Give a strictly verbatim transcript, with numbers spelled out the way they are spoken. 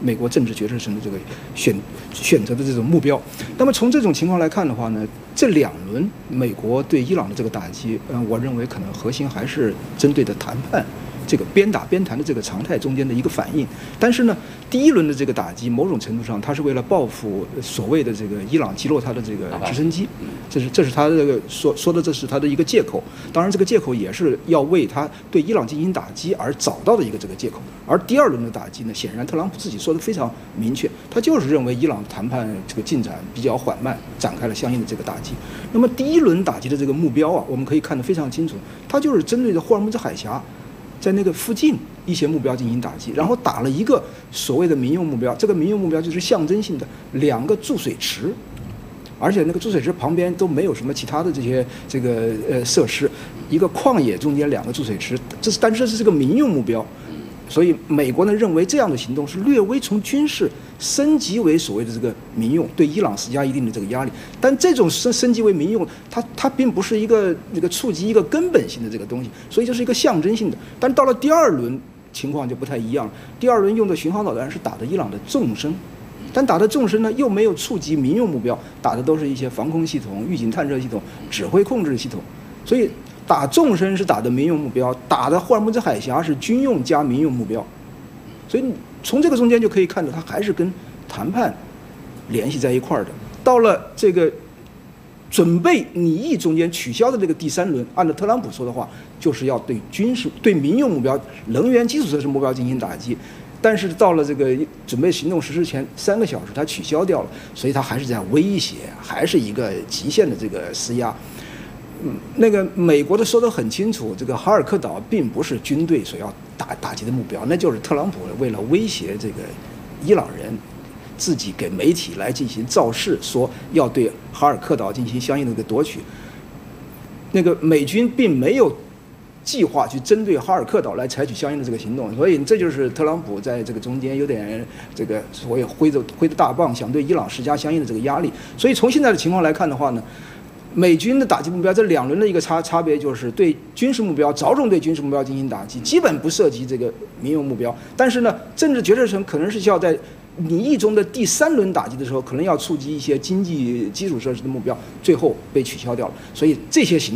美国政治决策层的这个选选择的这种目标。那么从这种情况来看的话呢，这两轮美国对伊朗的这个打击，嗯，我认为可能核心还是针对的谈判。这个边打边谈的这个常态中间的一个反应，但是呢，第一轮的这个打击，某种程度上，它是为了报复所谓的这个伊朗击落它的这个直升机，这是这是他这个说说的，这是他的一个借口。当然，这个借口也是要为他对伊朗进行打击而找到的一个这个借口。而第二轮的打击呢，显然特朗普自己说的非常明确，他就是认为伊朗谈判这个进展比较缓慢，展开了相应的这个打击。那么第一轮打击的这个目标啊，我们可以看得非常清楚，它就是针对着霍尔木兹海峡。在那个附近一些目标进行打击，然后打了一个所谓的民用目标，这个民用目标就是象征性的两个注水池，而且那个注水池旁边都没有什么其他的这些这个呃设施，一个旷野中间两个注水池，这是但是这是这个民用目标，所以美国呢认为这样的行动是略微从军事升级为所谓的这个民用，对伊朗施加一定的这个压力。但这种升升级为民用，它它并不是一个那个触及一个根本性的这个东西，所以就是一个象征性的。但到了第二轮情况就不太一样了，第二轮用的巡航导弹是打的伊朗的纵深，但打的纵深呢又没有触及民用目标，打的都是一些防空系统、预警探测系统、指挥控制系统，所以打纵深是打的民用目标，打的霍尔木兹海峡是军用加民用目标，所以从这个中间就可以看到，它还是跟谈判联系在一块儿的。到了这个准备拟议中间取消的这个第三轮，按照特朗普说的话，就是要对军事、对民用目标、能源基础设施目标进行打击。但是到了这个准备行动实施前三个小时，它取消掉了，所以它还是在威胁，还是一个极限的这个施压。嗯，那个美国的说得很清楚，这个哈尔克岛并不是军队所要打打击的目标，那就是特朗普为了威胁这个伊朗人，自己给媒体来进行造势，说要对哈尔克岛进行相应的一个夺取。那个美军并没有计划去针对哈尔克岛来采取相应的这个行动，所以这就是特朗普在这个中间有点这个所谓挥着挥着大棒，想对伊朗施加相应的这个压力。所以从现在的情况来看的话呢，美军的打击目标这两轮的一个差差别就是对军事目标着重对军事目标进行打击，基本不涉及这个民用目标。但是呢，政治决策层可能是需要在拟议中的第三轮打击的时候，可能要触及一些经济基础设施的目标，最后被取消掉了。所以这些行动。